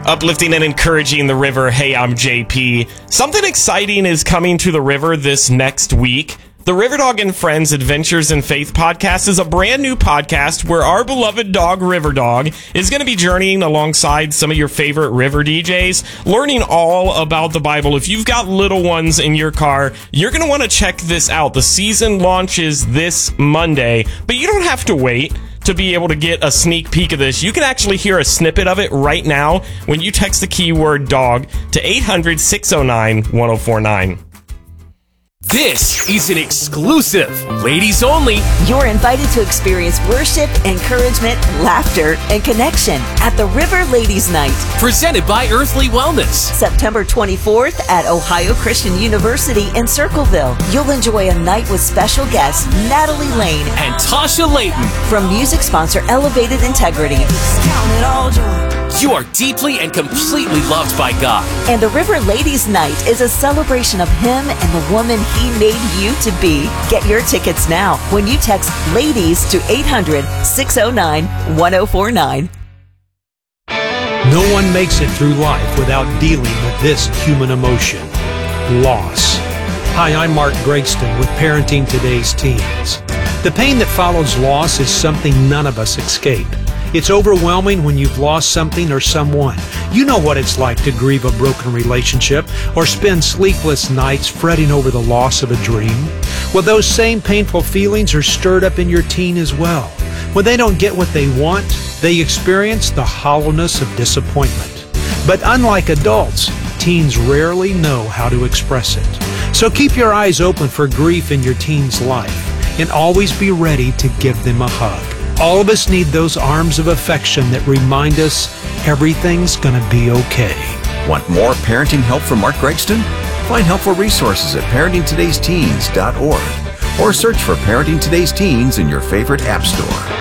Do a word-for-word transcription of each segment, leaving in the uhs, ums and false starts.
Uplifting and encouraging the river. Hey, I'm J P. Something exciting is coming to the river this next week. The River Dog and Friends Adventures in Faith podcast is a brand new podcast where our beloved dog, River Dog, is going to be journeying alongside some of your favorite river D Js, learning all about the Bible. If you've got little ones in your car, you're going to want to check this out. The season launches this Monday, but you don't have to wait to be able to get a sneak peek of this. You can actually hear a snippet of it right now when you text the keyword dog to eight hundred, six oh nine, one oh four nine. This is an exclusive, ladies only. You're invited to experience worship, encouragement, laughter, and connection at the River Ladies Night. Presented by Earthly Wellness. September twenty-fourth at Ohio Christian University in Circleville. You'll enjoy a night with special guests Natalie Lane and Tasha Layton. From music sponsor Elevated Integrity. Count it all joy. You are deeply and completely loved by God. And the River Ladies Night is a celebration of Him and the woman He made you to be. Get your tickets now when you text LADIES to eight hundred, six oh nine, one oh four nine. No one makes it through life without dealing with this human emotion, loss. Hi, I'm Mark Gregston with Parenting Today's Teens. The pain that follows loss is something none of us escape. It's overwhelming when you've lost something or someone. You know what it's like to grieve a broken relationship or spend sleepless nights fretting over the loss of a dream. Well, those same painful feelings are stirred up in your teen as well. When they don't get what they want, they experience the hollowness of disappointment. But unlike adults, teens rarely know how to express it. So keep your eyes open for grief in your teen's life and always be ready to give them a hug. All of us need those arms of affection that remind us everything's gonna be okay. Want more parenting help from Mark Gregston? Find helpful resources at parenting todays teens dot org or search for Parenting Today's Teens in your favorite app store.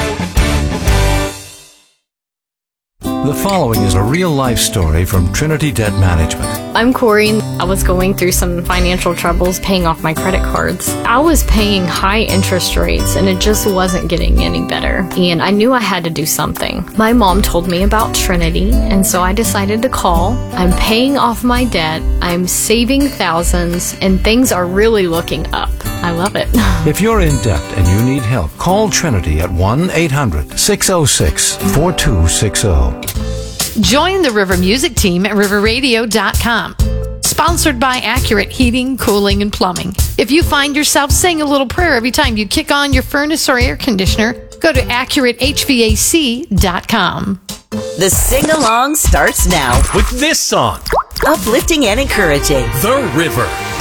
The following is a real-life story from Trinity Debt Management. I'm Corey. I was going through some financial troubles paying off my credit cards. I was paying high interest rates and it just wasn't getting any better. And I knew I had to do something. My mom told me about Trinity, and so I decided to call. I'm paying off my debt, I'm saving thousands, and things are really looking up. I love it. If you're in debt and you need help, call Trinity at one eight hundred, six oh six, four two six oh. Join the River Music team at river radio dot com. Sponsored by Accurate Heating, Cooling, and Plumbing. If you find yourself saying a little prayer every time you kick on your furnace or air conditioner, go to accurate h v a c dot com. The sing-along starts now with this song. Uplifting and encouraging. The River.